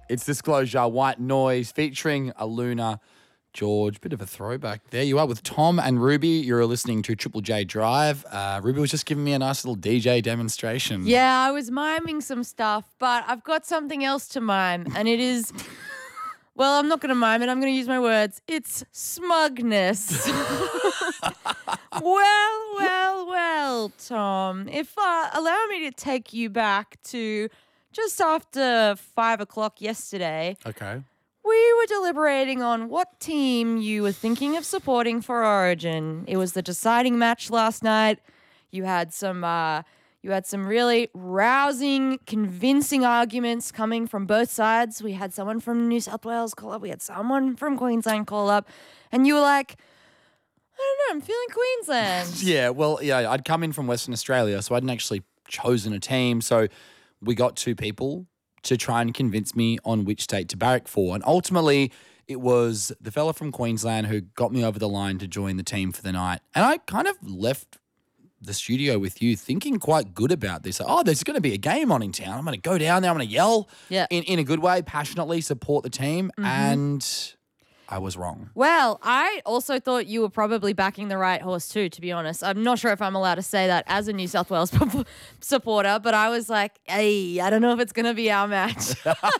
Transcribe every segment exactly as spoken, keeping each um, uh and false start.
It's Disclosure, White Noise, featuring Aluna George. Bit of a throwback. There you are with Tom and Ruby. You're listening to Triple J Drive. Uh, Ruby was just giving me a nice little D J demonstration. Yeah, I was miming some stuff, but I've got something else to mime, and it is... Well, I'm not going to mime it. I'm going to use my words. It's smugness. well, well, well, Tom. If uh, allow me to take you back to just after five o'clock yesterday. Okay. We were deliberating on what team you were thinking of supporting for Origin. It was the deciding match last night. You had some... Uh, You had some really rousing, convincing arguments coming from both sides. We had someone from New South Wales call up. We had someone from Queensland call up. And you were like, I don't know, I'm feeling Queensland. Yeah, well, yeah, I'd come in from Western Australia, so I hadn't actually chosen a team. So we got two people to try and convince me on which state to barrack for. And ultimately, it was the fella from Queensland who got me over the line to join the team for the night. And I kind of left the studio with you thinking quite good about this. Oh, there's going to be a game on in town. I'm going to go down there. I'm going to yell yeah. in, in a good way, passionately support the team. Mm-hmm. And I was wrong. Well, I also thought you were probably backing the right horse too, to be honest. I'm not sure if I'm allowed to say that as a New South Wales supporter, but I was like, hey, I don't know if it's going to be our match.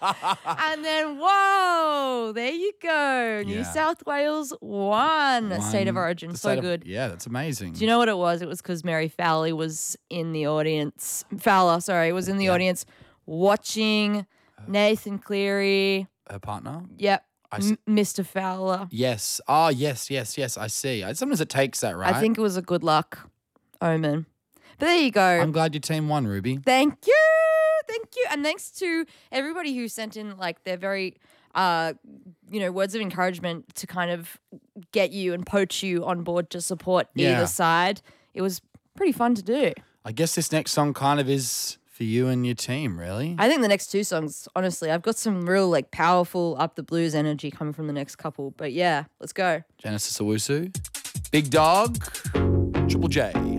And then, whoa, there you go. Yeah. New South Wales won, won State of Origin. So of, good. Yeah, that's amazing. Do you know what it was? It was because Mary Fowler was in the audience. Fowler, sorry, was in the yeah. audience watching Nathan Cleary. Her partner? Yep. M- Mister Fowler. Yes. Oh, yes, yes, yes. I see. Sometimes it takes that, right? I think it was a good luck omen. But there you go. I'm glad your team won, Ruby. Thank you. Thank you. And thanks to everybody who sent in like their very, uh, you know, words of encouragement to kind of get you and poach you on board to support yeah. either side. It was pretty fun to do. I guess this next song kind of is for you and your team, really. I think the next two songs, honestly, I've got some real like powerful up the blues energy coming from the next couple. But yeah, let's go. Genesis Owusu, Big Dog, Triple J.